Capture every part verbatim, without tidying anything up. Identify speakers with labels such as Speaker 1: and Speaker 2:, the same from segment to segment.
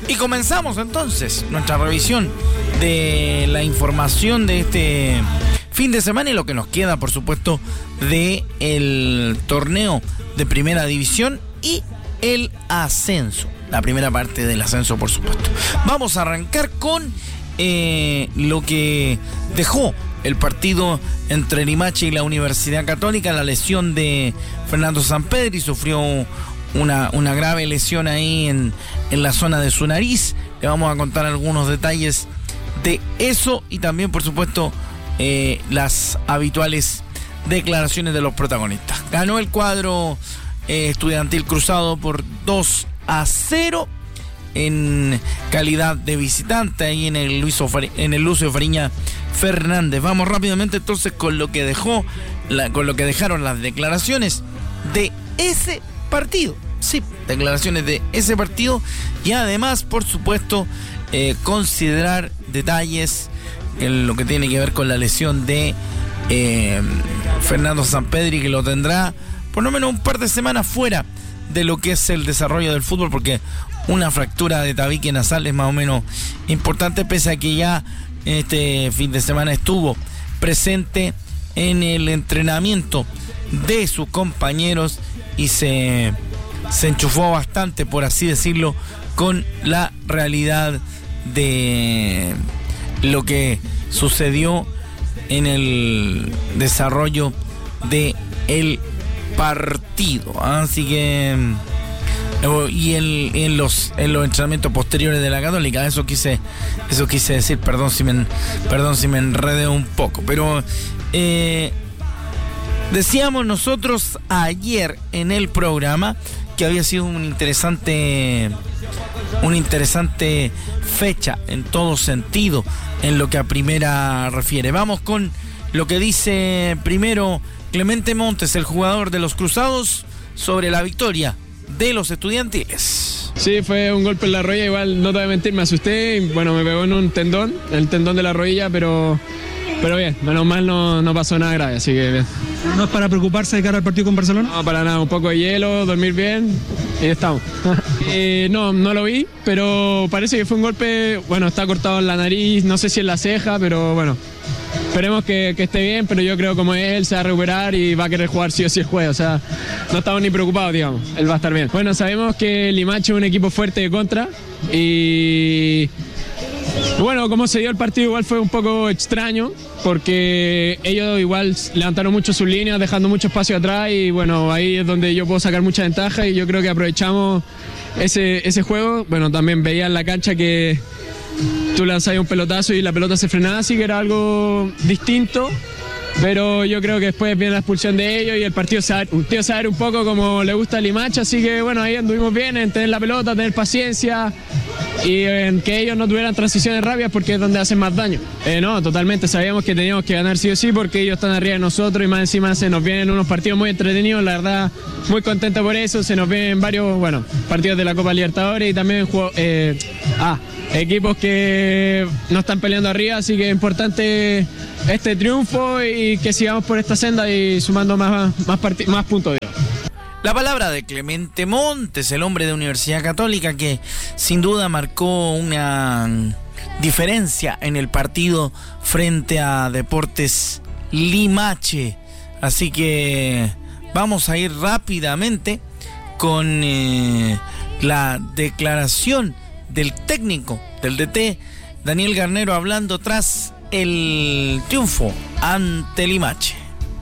Speaker 1: Y comenzamos entonces nuestra revisión de la información de este fin de semana y lo que nos queda, por supuesto, del torneo de primera división y el ascenso. La primera parte del ascenso, por supuesto. Vamos a arrancar con eh, lo que dejó el partido entre Limache y la Universidad Católica, la lesión de Fernando Sampedri. Sufrió una, una grave lesión ahí en, en la zona de su nariz. Le vamos a contar algunos detalles de eso y también, por supuesto, eh, las habituales declaraciones de los protagonistas. Ganó el cuadro eh, estudiantil cruzado por dos a cero en calidad de visitante ahí en el, Luis Ofari, en el Lucio Fariña Fernández. Vamos rápidamente entonces con lo que dejó, la, con lo que dejaron las declaraciones de ese partido. Sí, declaraciones de ese partido y además, por supuesto, eh, considerar detalles en lo que tiene que ver con la lesión de eh, Fernando Sampedri, que lo tendrá por lo menos un par de semanas fuera de lo que es el desarrollo del fútbol, porque una fractura de tabique nasal es más o menos importante, pese a que ya este fin de semana estuvo presente en el entrenamiento de sus compañeros y se, se enchufó bastante, por así decirlo, con la realidad de lo que sucedió en el desarrollo de el partido. Así que y en, en los en los entrenamientos posteriores de la Católica, eso quise eso quise decir, perdón si me perdón si me enredé un poco, pero eh, decíamos nosotros ayer en el programa que había sido un interesante una interesante fecha en todo sentido en lo que a primera refiere. Vamos con lo que dice primero Clemente Montes, el jugador de los Cruzados, sobre la victoria de los estudiantiles.
Speaker 2: Sí, fue un golpe en la rodilla, igual no te voy a mentir, me asusté y bueno, me pegó en un tendón, el tendón de la rodilla, pero, pero bien, menos mal no, no pasó nada grave, así que bien.
Speaker 3: ¿No es para preocuparse de cara al partido con Barcelona?
Speaker 2: No, para nada, un poco de hielo, dormir bien y estamos. eh, no, no lo vi, pero parece que fue un golpe, bueno, está cortado en la nariz, no sé si en la ceja, pero bueno. Esperemos que, que esté bien, pero yo creo como él se va a recuperar y va a querer jugar sí o sí el juego. O sea, no estamos ni preocupados, digamos. Él va a estar bien. Bueno, sabemos que Limache es un equipo fuerte de contra y bueno, como se dio el partido igual fue un poco extraño porque ellos igual levantaron mucho sus líneas, dejando mucho espacio atrás y bueno, ahí es donde yo puedo sacar mucha ventaja y yo creo que aprovechamos ese, ese juego. Bueno, también veía en la cancha que tú lanzabas un pelotazo y la pelota se frenaba, así que era algo distinto, pero yo creo que después viene la expulsión de ellos y el partido se va a ver un poco como le gusta a Limache, así que bueno, ahí anduvimos bien en tener la pelota, tener paciencia y en que ellos no tuvieran transiciones rápidas porque es donde hacen más daño. Eh, no, totalmente, sabíamos que teníamos que ganar sí o sí porque ellos están arriba de nosotros y más encima se nos vienen unos partidos muy entretenidos, la verdad, muy contento por eso, se nos vienen varios, bueno, partidos de la Copa Libertadores y también eh, ah, equipos que no están peleando arriba, así que es importante este triunfo y que sigamos por esta senda y sumando más, más, part- más puntos.
Speaker 1: La palabra de Clemente Montes, el hombre de Universidad Católica, que sin duda marcó una diferencia en el partido frente a Deportes Limache. Así que vamos a ir rápidamente con eh, la declaración del técnico, del D T, Daniel Garnero, hablando tras el triunfo ante Limache.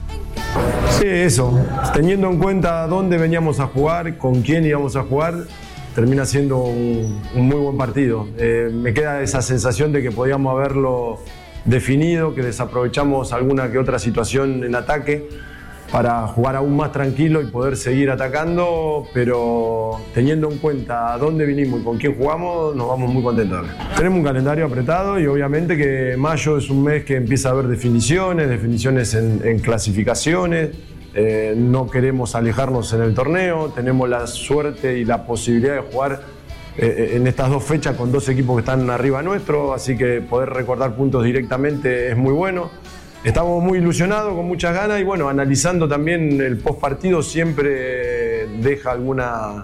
Speaker 4: Sí, eso. Teniendo en cuenta dónde veníamos a jugar, con quién íbamos a jugar, termina siendo un, un muy buen partido. Eh, me queda esa sensación de que podíamos haberlo definido, que desaprovechamos alguna que otra situación en ataque para jugar aún más tranquilo y poder seguir atacando, pero teniendo en cuenta dónde vinimos y con quién jugamos, nos vamos muy contentos. Tenemos un calendario apretado y obviamente que mayo es un mes que empieza a haber definiciones, definiciones en, en clasificaciones, eh, no queremos alejarnos en el torneo, tenemos la suerte y la posibilidad de jugar eh, en estas dos fechas con dos equipos que están arriba nuestro, así que poder recortar puntos directamente es muy bueno. Estamos muy ilusionados, con muchas ganas y bueno, analizando también el post partido siempre deja alguna,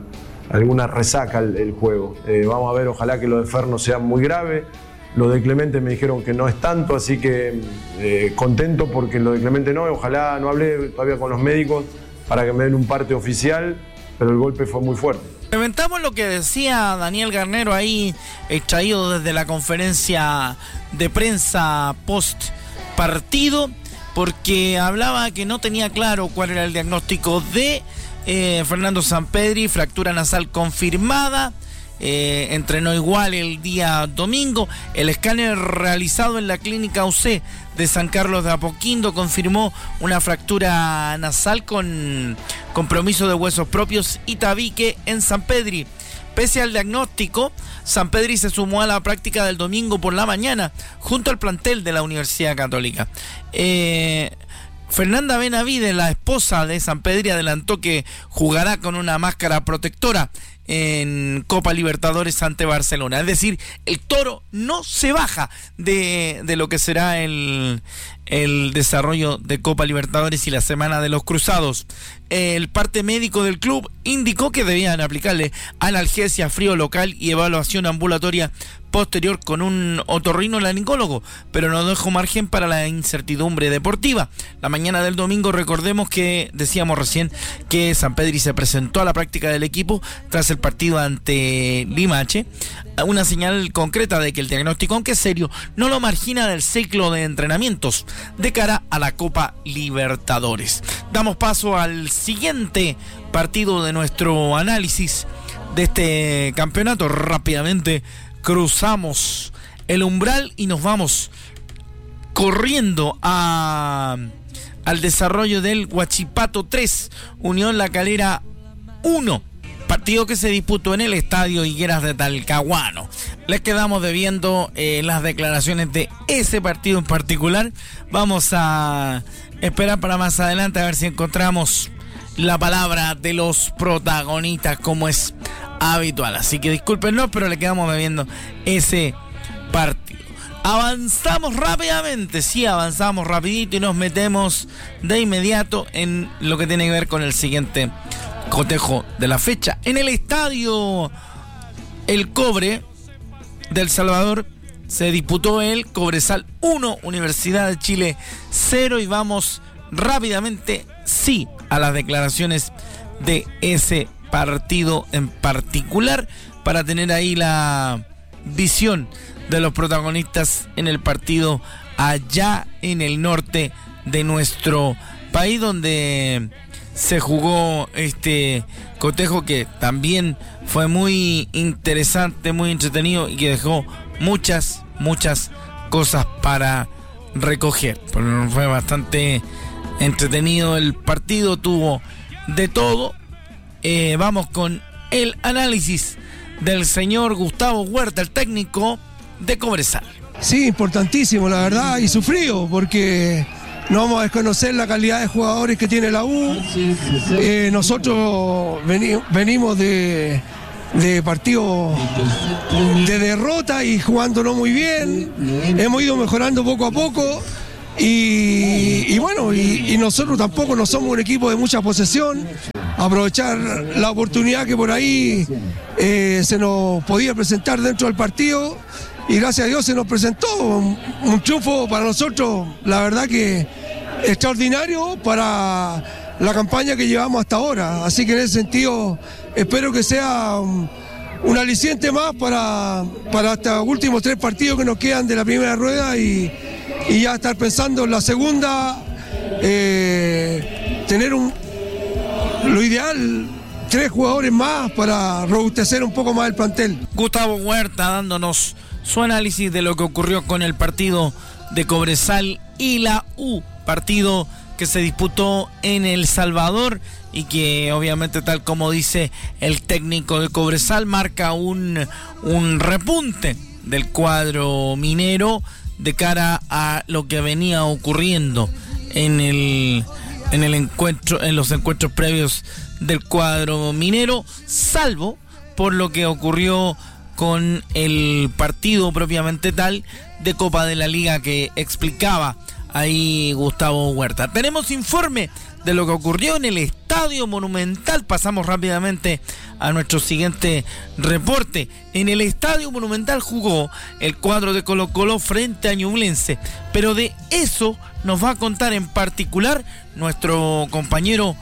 Speaker 4: alguna resaca el, el juego. Eh, vamos a ver, ojalá que lo de Fer no sea muy grave. Lo de Clemente me dijeron que no es tanto, así que eh, contento porque lo de Clemente no. Ojalá, no hablé todavía con los médicos para que me den un parte oficial, pero el golpe fue muy fuerte.
Speaker 1: Comentamos lo que decía Daniel Garnero ahí, extraído desde la conferencia de prensa post partido, porque hablaba que no tenía claro cuál era el diagnóstico de eh, Fernando Sampedri, fractura nasal confirmada. Eh, entrenó igual el día domingo. El escáner realizado en la clínica U C de San Carlos de Apoquindo confirmó una fractura nasal con compromiso de huesos propios y tabique en Sampedri. Pese al diagnóstico, Sampedri se sumó a la práctica del domingo por la mañana junto al plantel de la Universidad Católica. Eh... Fernanda Benavides, la esposa de Sampedri, adelantó que jugará con una máscara protectora en Copa Libertadores ante Barcelona. Es decir, el Toro no se baja de, de lo que será el, el desarrollo de Copa Libertadores y la semana de los cruzados. El parte médico del club indicó que debían aplicarle analgesia, frío local y evaluación ambulatoria posterior con un otorrinolaringólogo, pero no dejó margen para la incertidumbre deportiva. La mañana del domingo, recordemos que decíamos recién que Sampedri se presentó a la práctica del equipo tras el partido ante Limache, una señal concreta de que el diagnóstico, aunque serio, no lo margina del ciclo de entrenamientos de cara a la Copa Libertadores. Damos paso al siguiente partido de nuestro análisis de este campeonato. Rápidamente cruzamos el umbral y nos vamos corriendo a, al desarrollo del Huachipato tres, Unión La Calera uno, partido que se disputó en el estadio Higueras de Talcahuano. Les quedamos debiendo eh, las declaraciones de ese partido en particular. Vamos a esperar para más adelante a ver si encontramos la palabra de los protagonistas como es habitual, así que discúlpenos, pero le quedamos bebiendo ese partido. Avanzamos rápidamente, sí, avanzamos rapidito y nos metemos de inmediato en lo que tiene que ver con el siguiente cotejo de la fecha. En el estadio El Cobre del Salvador se disputó el Cobresal uno, Universidad de Chile cero, y vamos rápidamente, sí, a las declaraciones de ese partido en particular para tener ahí la visión de los protagonistas en el partido allá en el norte de nuestro país, donde se jugó este cotejo que también fue muy interesante, muy entretenido y que dejó muchas, muchas cosas para recoger. Pero fue bastante entretenido el partido, tuvo de todo. Eh, vamos con el análisis del señor Gustavo Huerta, el técnico de Cobresal.
Speaker 5: Sí, importantísimo, la verdad, y sufrido, porque no vamos a desconocer la calidad de jugadores que tiene la U. Eh, nosotros veni- venimos de, de partidos de derrota y jugando no muy bien. Hemos ido mejorando poco a poco. Y, y bueno, y, y nosotros tampoco no somos un equipo de mucha posesión. Aprovechar la oportunidad que por ahí eh, se nos podía presentar dentro del partido, y gracias a Dios se nos presentó un, un triunfo para nosotros, la verdad que extraordinario para la campaña que llevamos hasta ahora. Así que en ese sentido espero que sea un, un aliciente más para, para estos últimos tres partidos que nos quedan de la primera rueda, y y ya estar pensando en la segunda, eh, tener un, lo ideal, tres jugadores más para robustecer un poco más el plantel.
Speaker 1: Gustavo Huerta dándonos su análisis de lo que ocurrió con el partido de Cobresal y la U, partido que se disputó en El Salvador y que obviamente, tal como dice el técnico de Cobresal, marca un, un repunte del cuadro minero de cara a lo que venía ocurriendo en el en el encuentro, en los encuentros previos del cuadro minero, salvo por lo que ocurrió con el partido propiamente tal de Copa de la Liga que explicaba ahí Gustavo Huerta. Tenemos informe de lo que ocurrió en el estadio Estadio Monumental. Pasamos rápidamente a nuestro siguiente reporte. En el Estadio Monumental jugó el cuadro de Colo-Colo frente a Ñublense, pero de eso nos va a contar en particular nuestro compañero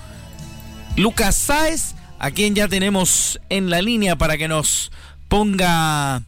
Speaker 1: Lucas Sáez, a quien ya tenemos en la línea para que nos ponga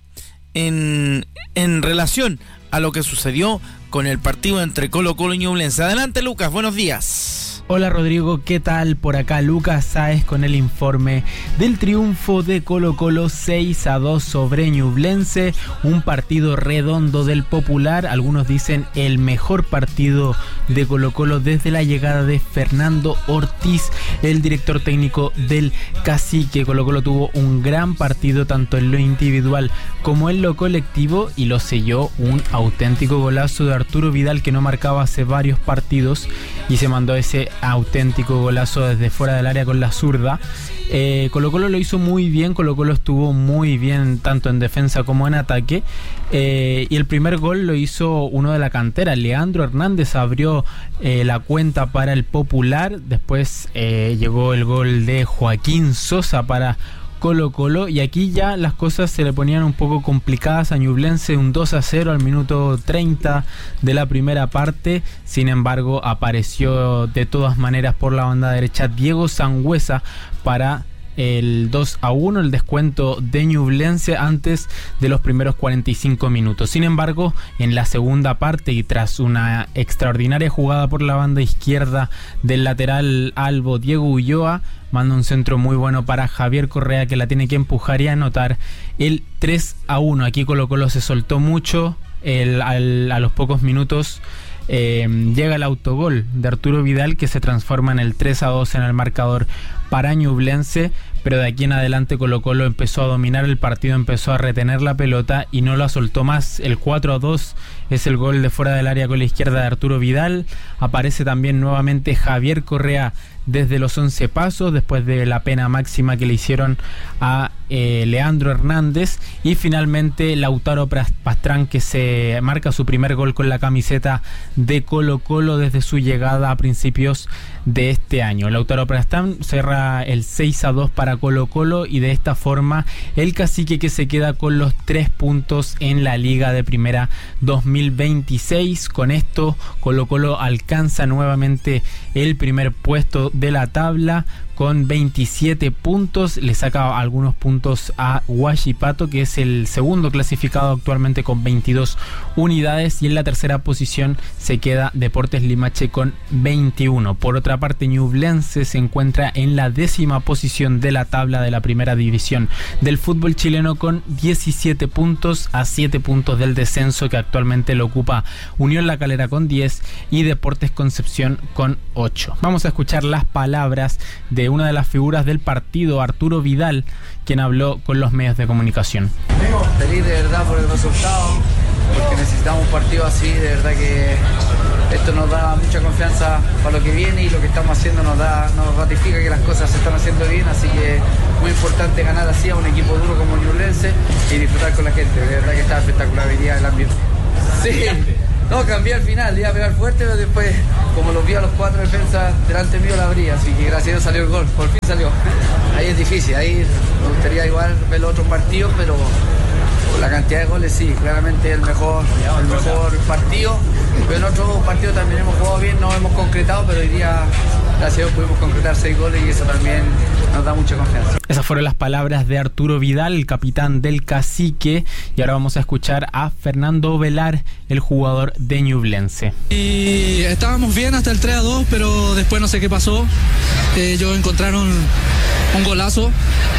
Speaker 1: en, en relación a lo que sucedió con el partido entre Colo-Colo y Ñublense. Adelante, Lucas, buenos días.
Speaker 6: Hola Rodrigo, ¿qué tal? Por acá Lucas Sáez con el informe del triunfo de Colo-Colo seis a dos sobre Ñublense, un partido redondo del Popular, algunos dicen el mejor partido de Colo-Colo desde la llegada de Fernando Ortiz, el director técnico del Cacique. Colo-Colo tuvo un gran partido tanto en lo individual como en lo colectivo y lo selló un auténtico golazo de Arturo Vidal, que no marcaba hace varios partidos, y se mandó ese auténtico golazo desde fuera del área con la zurda. eh, Colo-Colo lo hizo muy bien, Colo-Colo estuvo muy bien tanto en defensa como en ataque, eh, y el primer gol lo hizo uno de la cantera, Leandro Hernández abrió eh, la cuenta para el Popular. Después eh, llegó el gol de Joaquín Sosa para Colo-Colo, y aquí ya las cosas se le ponían un poco complicadas a Ñublense, un dos a cero al minuto treinta de la primera parte. Sin embargo, apareció de todas maneras por la banda derecha Diego Sangüesa para el dos a uno, el descuento de Ñublense antes de los primeros cuarenta y cinco minutos. Sin embargo, en la segunda parte y tras una extraordinaria jugada por la banda izquierda del lateral albo Diego Ulloa, manda un centro muy bueno para Javier Correa, que la tiene que empujar y anotar el tres a uno. Aquí Colo-Colo se soltó mucho, el, al, a los pocos minutos eh, llega el autogol de Arturo Vidal, que se transforma en el tres a dos en el marcador para Ñublense, pero de aquí en adelante Colo-Colo empezó a dominar el partido, empezó a retener la pelota y no la soltó más. El cuatro a dos es el gol de fuera del área con la izquierda de Arturo Vidal. Aparece también nuevamente Javier Correa desde los once pasos, después de la pena máxima que le hicieron a eh, Leandro Hernández, y finalmente Lautaro Pastrán, que se marca su primer gol con la camiseta de Colo-Colo desde su llegada a principios de este año. Lautaro Pastrán cerra el seis a dos para Colo-Colo, y de esta forma el Cacique, que se queda con los tres puntos en la Liga de Primera dos mil veintiséis. Con esto Colo-Colo alcanza nuevamente el primer puesto de la tabla con veintisiete puntos, le saca algunos puntos a Huachipato, que es el segundo clasificado actualmente con veintidós unidades, y en la tercera posición se queda Deportes Limache con veintiuno. Por otra parte, Ñublense se encuentra en la décima posición de la tabla de la primera división del fútbol chileno con diecisiete puntos, a siete puntos del descenso, que actualmente lo ocupa Unión La Calera con diez y Deportes Concepción con ocho. Vamos a escuchar las palabras de una de las figuras del partido, Arturo Vidal, quien habló con los medios de comunicación.
Speaker 7: Feliz de verdad por el resultado, porque necesitamos un partido así. De verdad que esto nos da mucha confianza para lo que viene, y lo que estamos haciendo nos da, nos ratifica que las cosas se están haciendo bien, así que muy importante ganar así a un equipo duro como Ñublense y disfrutar con la gente. De verdad que está espectacular hoy día el ambiente. Sí. No, cambié al final, iba a pegar fuerte, pero después, como los vi a los cuatro defensas delante mío, la abrí, así que gracias a Dios salió el gol, por fin salió. Ahí es difícil, ahí me gustaría igual ver los otros partidos, pero la cantidad de goles sí, claramente el mejor, el mejor partido, pero en otros partidos también hemos jugado bien, no hemos concretado, pero hoy día, gracias a Dios, pudimos concretar seis goles y eso también nos da mucha confianza.
Speaker 6: Esas fueron las palabras de Arturo Vidal, el capitán del Cacique, y ahora vamos a escuchar a Fernando Velar, el jugador de Ñublense.
Speaker 3: Y estábamos bien hasta el tres a dos, pero después no sé qué pasó. Eh, ellos encontraron un golazo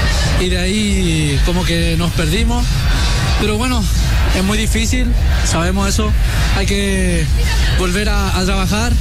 Speaker 3: y de ahí como que nos perdimos. Pero bueno, es muy difícil, sabemos eso. Hay que volver a, a trabajar,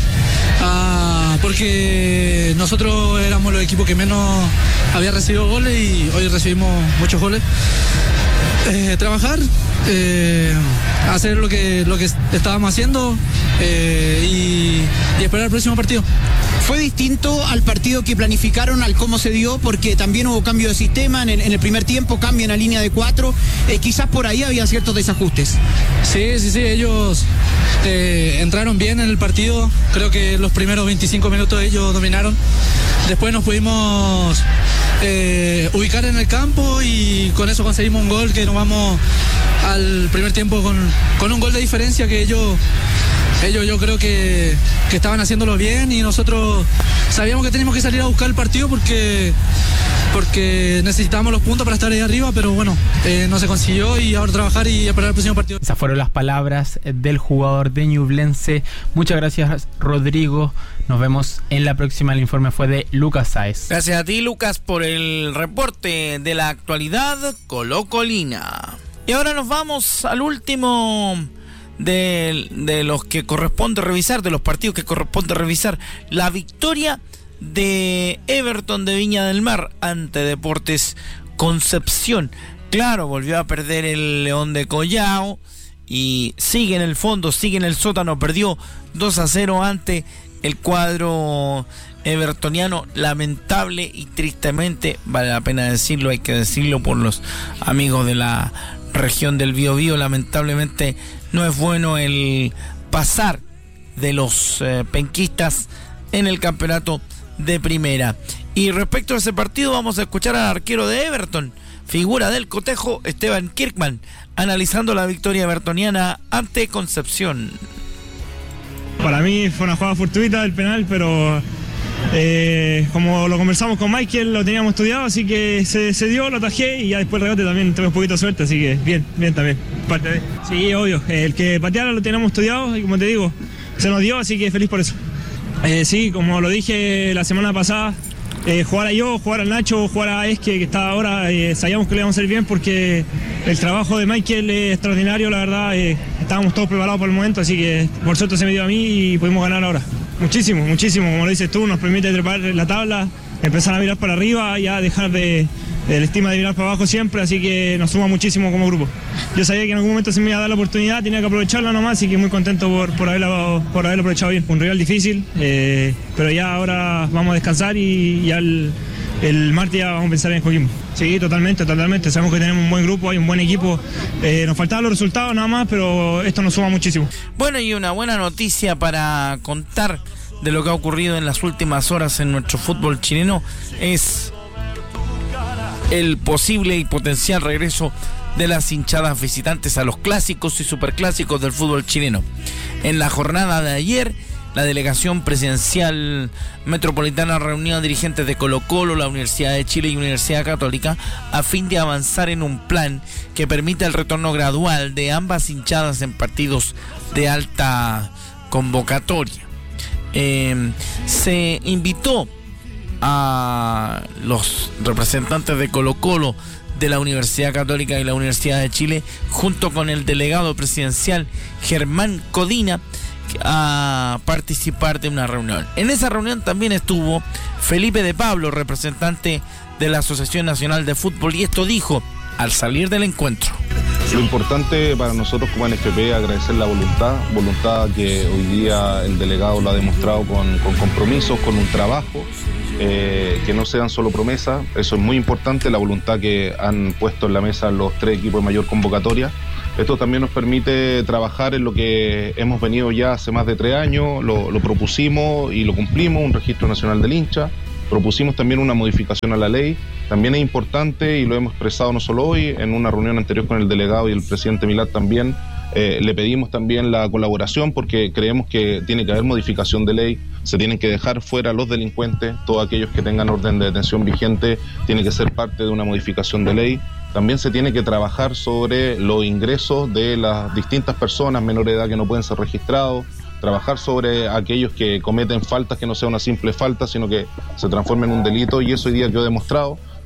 Speaker 3: a, porque nosotros éramos los equipos que menos había recibido goles y hoy recibimos muchos goles. Eh, trabajar, eh, hacer lo que, lo que estábamos haciendo eh, y, y esperar el próximo partido.
Speaker 8: ¿Fue distinto al partido que planificaron, al cómo se dio? Porque también hubo cambio de sistema, en el, en el primer tiempo cambian a línea de cuatro, eh, quizás por ahí había ciertos desajustes.
Speaker 3: Sí, sí, sí, ellos eh, entraron bien en el partido, creo que los primeros veinticinco minutos ellos dominaron, después nos pudimos eh, ubicar en el campo y con eso conseguimos un gol que nos vamos al primer tiempo con, con un gol de diferencia que ellos... Ellos yo creo que, que estaban haciéndolo bien y nosotros sabíamos que teníamos que salir a buscar el partido porque, porque necesitábamos los puntos para estar ahí arriba, pero bueno, eh, no se consiguió y ahora trabajar y esperar el próximo partido.
Speaker 6: Esas fueron las palabras del jugador de Ñublense. Muchas gracias, Rodrigo. Nos vemos en la próxima. El informe fue de Lucas Sáez.
Speaker 1: Gracias a ti, Lucas, por el reporte de la actualidad colocolina. Y ahora nos vamos al último... De, de los que corresponde revisar, de los partidos que corresponde revisar, la victoria de Everton de Viña del Mar ante Deportes Concepción. Claro, volvió a perder el León de Collao y sigue en el fondo, sigue en el sótano, perdió dos a cero ante el cuadro evertoniano. Lamentable y tristemente, vale la pena decirlo, hay que decirlo por los amigos de la región del Biobío, lamentablemente no es bueno el pasar de los eh, penquistas en el campeonato de primera. Y respecto a ese partido vamos a escuchar al arquero de Everton, figura del cotejo, Esteban Kirkman, analizando la victoria evertoniana ante Concepción.
Speaker 9: Para mí fue una jugada fortuita el penal, pero eh, como lo conversamos con Michael, lo teníamos estudiado, así que se, se dio, lo atajé y ya después el rebote también tuve un poquito de suerte, así que bien, bien también. Parte de... Sí, obvio, el que pateara lo teníamos estudiado y como te digo, se nos dio, así que feliz por eso. Eh, sí, como lo dije la semana pasada, eh, jugar a yo, jugar al Nacho, jugar a Esque, que está ahora, eh, sabíamos que le íbamos a hacer bien porque el trabajo de Michael es extraordinario, la verdad, eh, estábamos todos preparados por el momento, así que por suerte se me dio a mí y pudimos ganar ahora. Muchísimo, muchísimo, como lo dices tú, nos permite trepar la tabla, empezar a mirar para arriba, ya dejar de, de la estima de mirar para abajo siempre, así que nos suma muchísimo como grupo. Yo sabía que en algún momento se me iba a dar la oportunidad, tenía que aprovecharla nomás, así que muy contento por, por, haberlo, por haberlo aprovechado bien. Un rival difícil, eh, pero ya ahora vamos a descansar y ya el, el martes ya vamos a pensar en Coquimbo. Sí, totalmente, totalmente, sabemos que tenemos un buen grupo, hay un buen equipo, eh, nos faltaban los resultados nada más, pero esto nos suma muchísimo.
Speaker 1: Bueno, y una buena noticia para contar de lo que ha ocurrido en las últimas horas en nuestro fútbol chileno es el posible y potencial regreso de las hinchadas visitantes a los clásicos y superclásicos del fútbol chileno. En la jornada de ayer, la delegación presidencial metropolitana reunió a dirigentes de Colo-Colo, la Universidad de Chile y Universidad Católica a fin de avanzar en un plan que permita el retorno gradual de ambas hinchadas en partidos de alta convocatoria. Eh, se invitó a los representantes de Colo-Colo, de la Universidad Católica y la Universidad de Chile, junto con el delegado presidencial Germán Codina, a participar de una reunión. En esa reunión también estuvo Felipe de Pablo, representante de la Asociación Nacional de Fútbol, y esto dijo al salir del encuentro.
Speaker 10: Lo importante para nosotros como N F P es agradecer la voluntad, voluntad que hoy día el delegado lo ha demostrado con, con compromisos, con un trabajo, eh, que no sean solo promesas. Eso es muy importante, la voluntad que han puesto en la mesa los tres equipos de mayor convocatoria. Esto también nos permite trabajar en lo que hemos venido ya hace más de tres años, lo, lo propusimos y lo cumplimos, un registro nacional del hincha. Propusimos también una modificación a la ley. También es importante, y lo hemos expresado no solo hoy, en una reunión anterior con el delegado y el presidente Milad también, eh, le pedimos también la colaboración porque creemos que tiene que haber modificación de ley, se tienen que dejar fuera los delincuentes, todos aquellos que tengan orden de detención vigente, tiene que ser parte de una modificación de ley. También se tiene que trabajar sobre los ingresos de las distintas personas menores de edad que no pueden ser registrados, trabajar sobre aquellos que cometen faltas que no sea una simple falta, sino que se transformen en un delito, y eso hoy día quedó demostrado.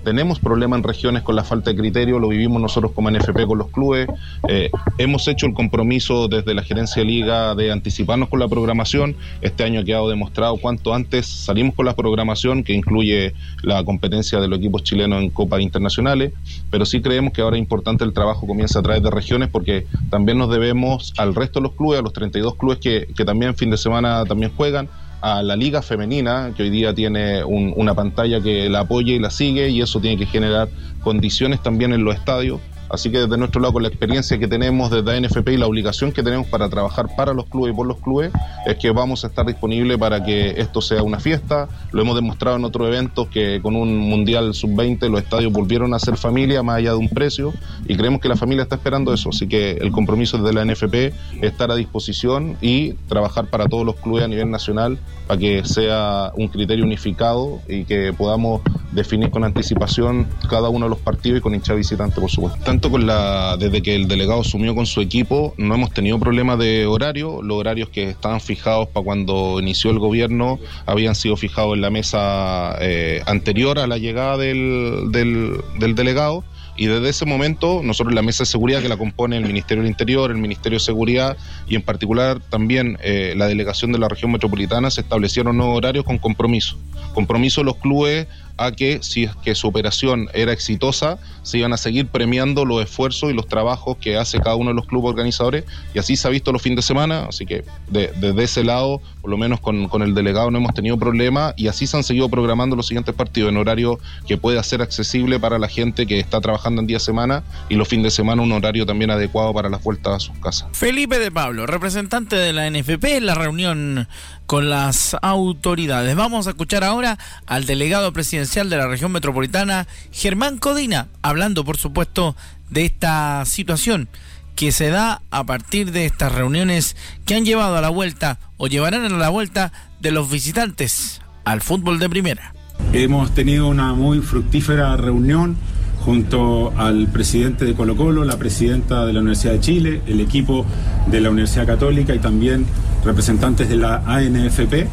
Speaker 10: tenemos problemas en regiones con la falta de criterio, lo vivimos nosotros como N F P con los clubes, eh, hemos hecho el compromiso desde la gerencia de liga de anticiparnos con la programación. Este año ha quedado demostrado cuanto antes salimos con la programación, que incluye la competencia de los equipos chilenos en copas internacionales, pero sí creemos que ahora es importante el trabajo comienza a través de regiones, porque también nos debemos al resto de los clubes, a los treinta y dos clubes que, que también fin de semana también juegan, a la liga femenina, que hoy día tiene un, una pantalla que la apoya y la sigue, y eso tiene que generar condiciones también en los estadios. Así que desde nuestro lado, con la experiencia que tenemos desde N F P y la obligación que tenemos para trabajar para los clubes y por los clubes, es que vamos a estar disponibles para que esto sea una fiesta. Lo hemos demostrado en otros eventos, que con un Mundial sub veinte los estadios volvieron a ser familia más allá de un precio, y creemos que la familia está esperando eso. Así que el compromiso desde la N F P es estar a disposición y trabajar para todos los clubes a nivel nacional para que sea un criterio unificado y que podamos definir con anticipación cada uno de los partidos y con hinchada visitante, por supuesto. Tanto con la, desde que el delegado asumió con su equipo, no hemos tenido problemas de horario. Los horarios que estaban fijados para cuando inició el gobierno habían sido fijados en la mesa eh, anterior a la llegada del, del, del delegado. Y desde ese momento, nosotros la mesa de seguridad, que la compone el Ministerio del Interior, el Ministerio de Seguridad y en particular también eh, la delegación de la región metropolitana, se establecieron nuevos horarios con compromiso. Compromiso de los clubes a que, si es que su operación era exitosa, se iban a seguir premiando los esfuerzos y los trabajos que hace cada uno de los clubes organizadores, y así se ha visto los fines de semana. Así que de, desde ese lado, por lo menos con, con el delegado no hemos tenido problema, y así se han seguido programando los siguientes partidos en horario que pueda ser accesible para la gente que está trabajando en día de semana, y los fines de semana un horario también adecuado para las vueltas a sus casas.
Speaker 1: Felipe de Pablo, representante de la N F P en la reunión con las autoridades. Vamos a escuchar ahora al delegado presidencial de la región metropolitana, Germán Codina, hablando por supuesto de esta situación que se da a partir de estas reuniones que han llevado a la vuelta o llevarán a la vuelta de los visitantes al fútbol de primera.
Speaker 11: Hemos tenido una muy fructífera reunión junto al presidente de Colo Colo, la presidenta de la Universidad de Chile, el equipo de la Universidad Católica y también representantes de la A N F P.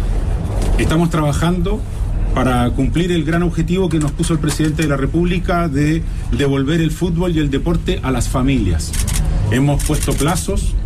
Speaker 11: Estamos trabajando para cumplir el gran objetivo que nos puso el presidente de la República de devolver el fútbol y el deporte a las familias. Hemos puesto plazos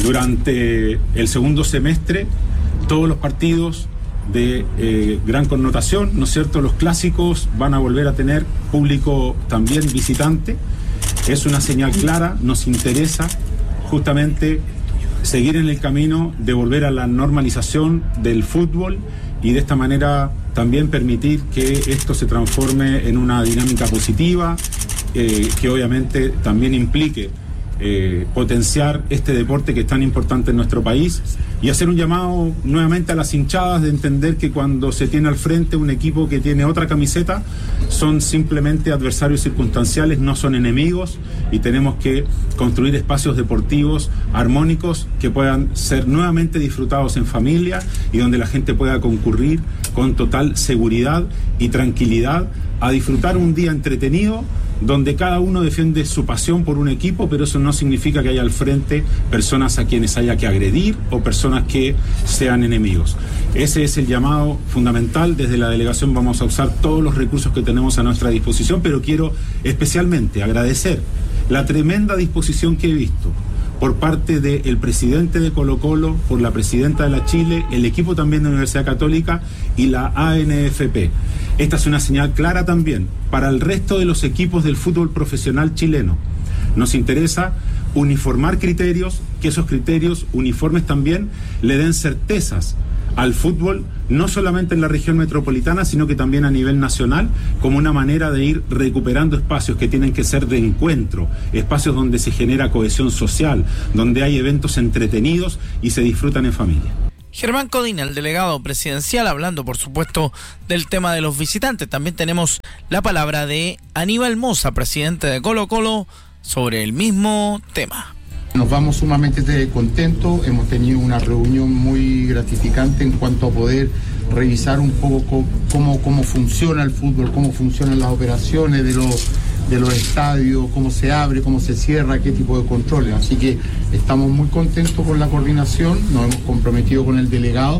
Speaker 11: durante el segundo semestre, todos los partidos de eh, gran connotación, ¿no es cierto? Los clásicos van a volver a tener público también visitante. Es una señal clara, nos interesa justamente seguir en el camino de volver a la normalización del fútbol y de esta manera también permitir que esto se transforme en una dinámica positiva, eh, que obviamente también implique Eh, potenciar este deporte que es tan importante en nuestro país, y hacer un llamado nuevamente a las hinchadas de entender que cuando se tiene al frente un equipo que tiene otra camiseta, son simplemente adversarios circunstanciales, no son enemigos, y tenemos que construir espacios deportivos armónicos que puedan ser nuevamente disfrutados en familia y donde la gente pueda concurrir con total seguridad y tranquilidad a disfrutar un día entretenido donde cada uno defiende su pasión por un equipo, pero eso no significa que haya al frente personas a quienes haya que agredir o personas que sean enemigos. Ese es el llamado fundamental. Desde la delegación vamos a usar todos los recursos que tenemos a nuestra disposición, pero quiero especialmente agradecer la tremenda disposición que he visto por parte del presidente de Colo Colo, por la presidenta de la Chile, el equipo también de la Universidad Católica y la A N F P. Esta es una señal clara también para el resto de los equipos del fútbol profesional chileno. Nos interesa uniformar criterios, que esos criterios uniformes también le den certezas al fútbol, no solamente en la región metropolitana, sino que también a nivel nacional, como una manera de ir recuperando espacios que tienen que ser de encuentro, espacios donde se genera cohesión social, donde hay eventos entretenidos y se disfrutan en familia.
Speaker 1: Germán Codina, el delegado presidencial, hablando por supuesto del tema de los visitantes. También tenemos la palabra de Aníbal Mosa, presidente de Colo Colo, sobre el mismo tema.
Speaker 12: Nos vamos sumamente contentos, hemos tenido una reunión muy gratificante en cuanto a poder revisar un poco cómo, cómo funciona el fútbol, cómo funcionan las operaciones de los, de los estadios, cómo se abre, cómo se cierra, qué tipo de controles. Así que estamos muy contentos con la coordinación, nos hemos comprometido con el delegado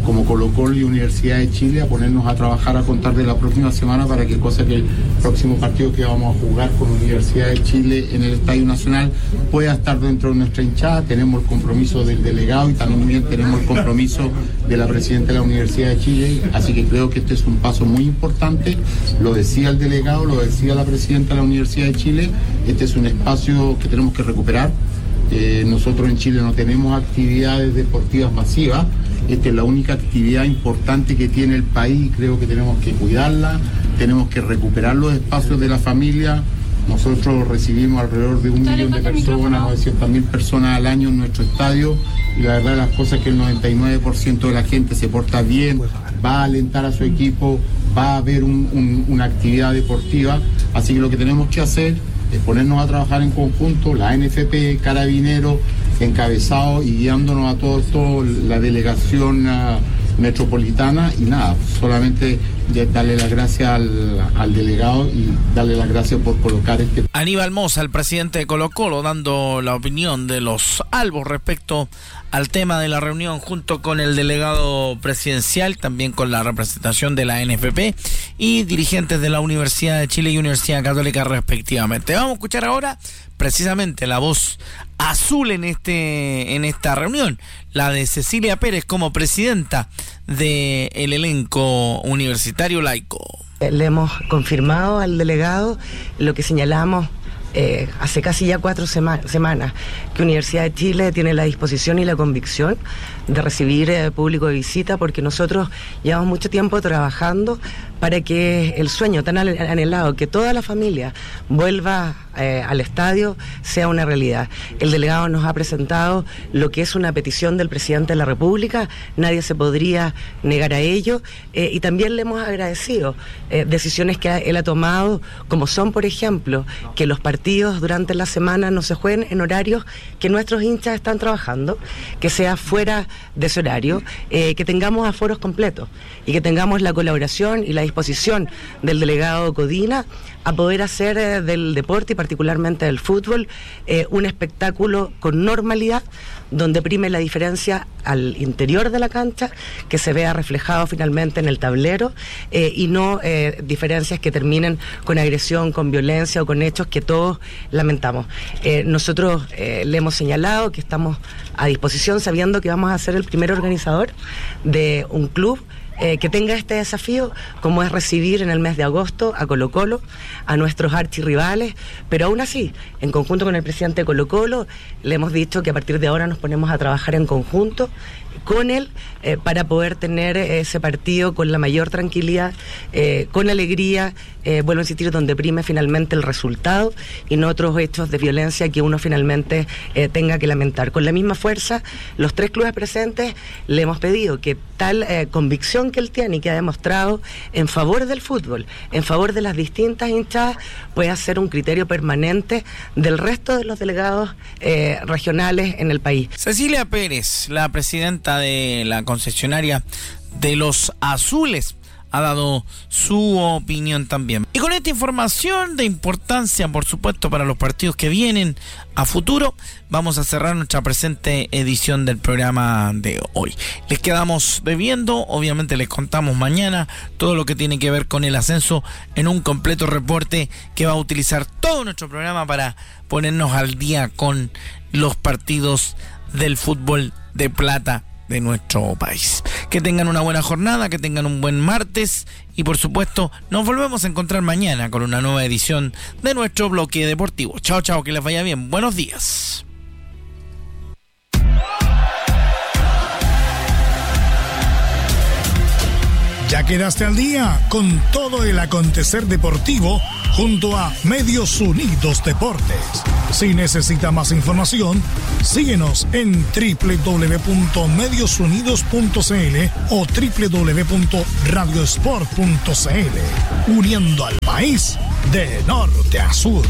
Speaker 12: como Colo-Colo y Universidad de Chile, a ponernos a trabajar a contar de la próxima semana para que cosa que el próximo partido que vamos a jugar con Universidad de Chile en el Estadio Nacional pueda estar dentro de nuestra hinchada. Tenemos el compromiso del delegado y también tenemos el compromiso de la presidenta de la Universidad de Chile, así que creo que este es un paso muy importante. Lo decía el delegado, lo decía la presidenta de la Universidad de Chile, este es un espacio que tenemos que recuperar. Eh, nosotros en Chile no tenemos actividades deportivas masivas, esta es la única actividad importante que tiene el país y creo que tenemos que cuidarla, tenemos que recuperar los espacios de la familia. Nosotros recibimos alrededor de un millón de personas, novecientas mil personas al año en nuestro estadio y la verdad de las cosas es que el noventa y nueve por ciento de la gente se porta bien, va a alentar a su equipo, va a haber un, un, una actividad deportiva, así que lo que tenemos que hacer es ponernos a trabajar en conjunto, la N F P, Carabineros, encabezado y guiándonos a todo esto, la delegación uh, metropolitana y nada, solamente darle las gracias al, al delegado y darle las gracias por colocar este...
Speaker 1: Aníbal Mosa, el presidente de Colo-Colo, dando la opinión de los albos respecto al tema de la reunión junto con el delegado presidencial, también con la representación de la N F P y dirigentes de la Universidad de Chile y Universidad Católica respectivamente. Vamos a escuchar ahora precisamente la voz azul en este en esta reunión, la de Cecilia Pérez como presidenta del elenco universitario laico.
Speaker 13: Le hemos confirmado al delegado lo que señalamos Eh, hace casi ya cuatro sema- semanas, que Universidad de Chile tiene la disposición y la convicción de recibir eh, público de visita, porque nosotros llevamos mucho tiempo trabajando para que el sueño tan anhelado, que toda la familia vuelva eh, al estadio, sea una realidad. El delegado nos ha presentado lo que es una petición del presidente de la República, nadie se podría negar a ello, eh, y también le hemos agradecido eh, decisiones que él ha tomado, como son, por ejemplo, que los partidos durante la semana no se jueguen en horarios que nuestros hinchas están trabajando, que sea fuera de ese horario, eh, que tengamos aforos completos y que tengamos la colaboración y la disposición del delegado Codina a poder hacer eh, del deporte y particularmente del fútbol eh, un espectáculo con normalidad, donde prime la diferencia al interior de la cancha, que se vea reflejado finalmente en el tablero eh, y no eh, diferencias que terminen con agresión, con violencia o con hechos que todos lamentamos. Eh, nosotros eh, le hemos señalado que estamos a disposición, sabiendo que vamos a ser el primer organizador de un club Eh, que tenga este desafío, como es recibir en el mes de agosto a Colo-Colo, a nuestros archirrivales, pero aún así, en conjunto con el presidente de Colo-Colo, le hemos dicho que a partir de ahora nos ponemos a trabajar en conjunto con él eh, para poder tener ese partido con la mayor tranquilidad, eh, con alegría, eh, vuelvo a insistir, donde prime finalmente el resultado y no otros hechos de violencia que uno finalmente eh, tenga que lamentar. Con la misma fuerza, los tres clubes presentes le hemos pedido que tal eh, convicción que él tiene y que ha demostrado en favor del fútbol, en favor de las distintas hinchadas, pueda ser un criterio permanente del resto de los delegados eh, regionales en el país.
Speaker 1: Cecilia Pérez, la presidenta de la concesionaria de los Azules, ha dado su opinión también. Y con esta información de importancia, por supuesto, para los partidos que vienen a futuro, vamos a cerrar nuestra presente edición del programa de hoy. Les quedamos debiendo, obviamente les contamos mañana todo lo que tiene que ver con el ascenso en un completo reporte que va a utilizar todo nuestro programa para ponernos al día con los partidos del fútbol de plata de nuestro país. Que tengan una buena jornada, que tengan un buen martes y por supuesto nos volvemos a encontrar mañana con una nueva edición de nuestro bloque deportivo. Chao, chao, que les vaya bien. Buenos días.
Speaker 14: Ya quedaste al día con todo el acontecer deportivo junto a Medios Unidos Deportes. Si necesita más información, síguenos en doble u doble u doble u punto medios unidos punto c l o doble u doble u doble u punto radio sport punto c l, uniendo al país de norte a sur.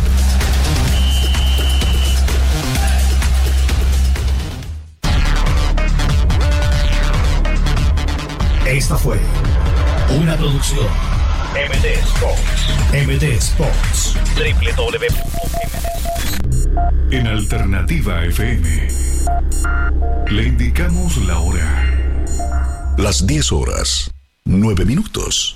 Speaker 14: Esta fue una producción M D Sports. M D Sports. doble u doble u doble u punto m d En Alternativa F M le indicamos la hora.
Speaker 15: Las diez horas, nueve minutos.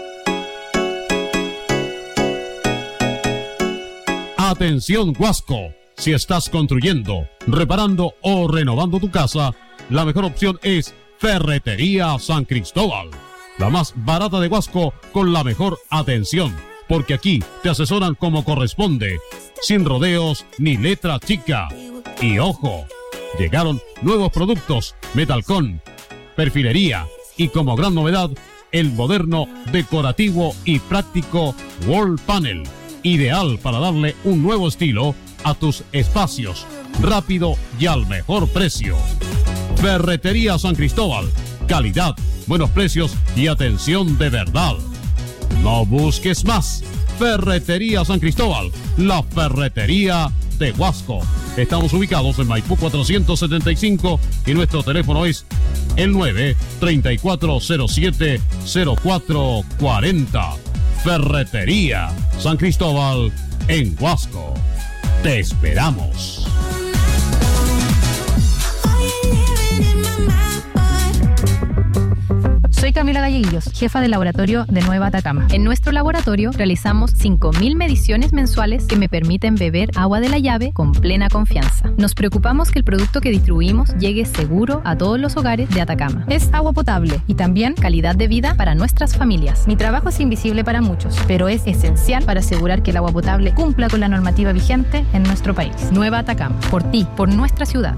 Speaker 16: Atención Huasco, si estás construyendo, reparando o renovando tu casa, la mejor opción es Ferretería San Cristóbal, la más barata de Huasco con la mejor atención, porque aquí te asesoran como corresponde, sin rodeos ni letra chica. Y ojo, llegaron nuevos productos, Metalcon, perfilería y como gran novedad, el moderno, decorativo y práctico Wall Panel, ideal para darle un nuevo estilo a tus espacios, rápido y al mejor precio. Ferretería San Cristóbal, calidad, buenos precios y atención de verdad. No busques más. Ferretería San Cristóbal, la ferretería de Huasco. Estamos ubicados en Maipú cuatrocientos setenta y cinco y nuestro teléfono es el nueve, treinta y cuatro cero siete, cero cuatro cuarenta. Ferretería San Cristóbal en Huasco. Te esperamos.
Speaker 17: Soy Camila Galleguillos, jefa del laboratorio de Nueva Atacama. En nuestro laboratorio realizamos cinco mil mediciones mensuales que me permiten beber agua de la llave con plena confianza. Nos preocupamos que el producto que distribuimos llegue seguro a todos los hogares de Atacama. Es agua potable y también calidad de vida para nuestras familias. Mi trabajo es invisible para muchos, pero es esencial para asegurar que el agua potable cumpla con la normativa vigente en nuestro país. Nueva Atacama, por ti, por nuestra ciudad.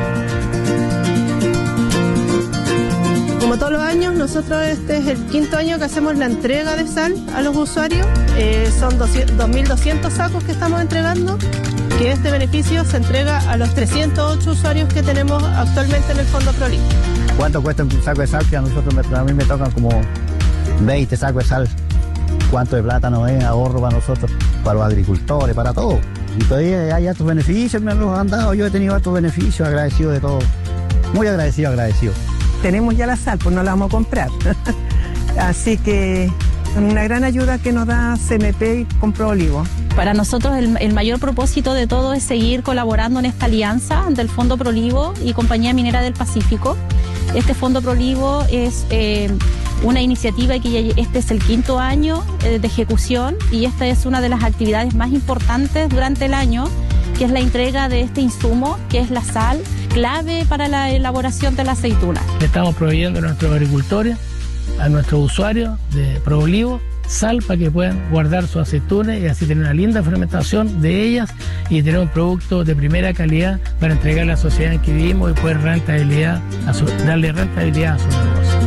Speaker 18: Como todos los años, nosotros este es el quinto año que hacemos la entrega de sal a los usuarios. Eh, son dos mil doscientos sacos que estamos entregando, que este beneficio se entrega a los trescientos ocho usuarios que tenemos actualmente en el Fondo ProLibre.
Speaker 19: ¿Cuánto cuesta un saco de sal? Que a nosotros, a mí me tocan como veinte sacos de sal. ¿Cuánto de plátano es ahorro para nosotros, para los agricultores, para todos? Y todavía hay estos beneficios, me los han dado. Yo he tenido estos beneficios, agradecido de todo. Muy agradecido, agradecido.
Speaker 20: Tenemos ya la sal, pues no la vamos a comprar. Así que una gran ayuda que nos da C M P y Compro Olivo.
Speaker 21: Para nosotros el, el mayor propósito de todo es seguir colaborando en esta alianza del Fondo ProLivo y Compañía Minera del Pacífico. Este Fondo ProLivo es eh, una iniciativa que ya, este es el quinto año eh, de ejecución y esta es una de las actividades más importantes durante el año, que es la entrega de este insumo, que es la sal, clave para la elaboración de la aceituna.
Speaker 22: Le estamos proveyendo a nuestros agricultores, a nuestros usuarios de ProOlivo, sal para que puedan guardar sus aceitunas y así tener una linda fermentación de ellas y tener un producto de primera calidad para entregar a la sociedad en que vivimos y poder rentabilidad a su, darle rentabilidad a sus negocios.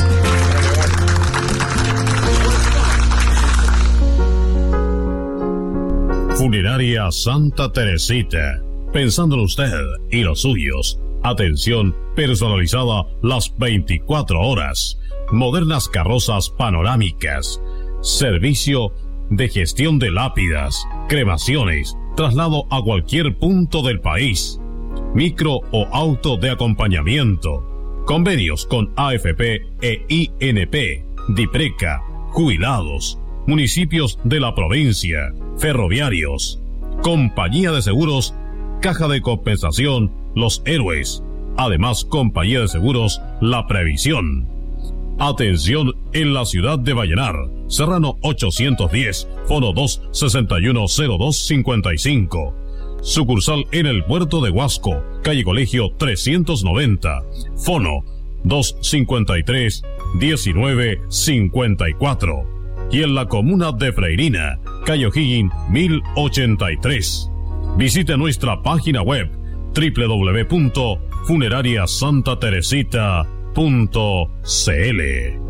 Speaker 16: Funeraria Santa Teresita. Pensando en usted y los suyos. Atención personalizada las veinticuatro horas. Modernas carrozas panorámicas. Servicio de gestión de lápidas, cremaciones, traslado a cualquier punto del país. Micro o auto de acompañamiento. Convenios con A F P e I N P, DIPRECA, jubilados, municipios de la provincia, ferroviarios, compañía de seguros, Caja de Compensación, Los Héroes. Además, Compañía de Seguros, La Previsión. Atención en la ciudad de Vallenar. Serrano ochocientos diez, fono dos sesenta y uno cero dos cincuenta y cinco. Sucursal en el puerto de Huasco, calle Colegio trescientos noventa, fono dos cincuenta y tres, diecinueve cincuenta y cuatro. Y en la comuna de Freirina, calle O'Higgins mil ochenta y tres. Visite nuestra página web doble u doble u doble u punto funeraria santa teresita punto c l.